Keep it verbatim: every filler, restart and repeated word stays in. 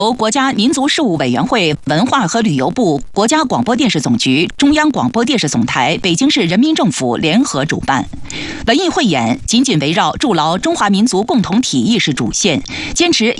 由国家民族事务委员会、文化和旅游部、国家广播电视总局、中央广播电视总台、北京市人民政府联合主办。文艺汇演紧紧围绕筑牢中华民族共同体意识主线，坚持